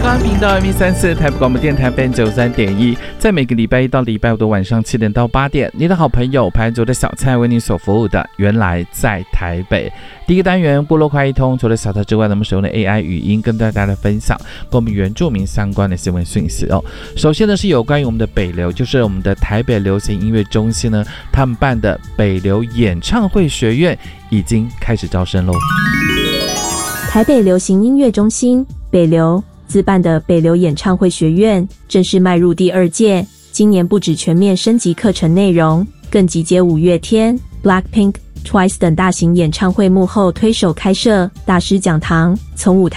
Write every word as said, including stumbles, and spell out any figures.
高安频道 M 三四 台北广播电台 F M 九三点一，在每个礼拜一到礼拜五的晚上七点到八点，你的好朋友排族的小蔡为你所服务的原来在台北。第一个单元部落快一通，除了小蔡之外，我们使用的 A I 语音跟大家的分享跟我们原住民相关的新闻讯息哦。首先呢是有关于我们的北流，就是我们的台北流行音乐中心呢，他们办的北流演唱会学院已经开始招生喽。 台北流行音乐中心北流自办的北流演唱会学院正式迈入第二届，今年不止全面升级课程内容，更集结五月天、Blackpink、Twice 等大型演唱会幕后推手开设大师讲堂，从舞台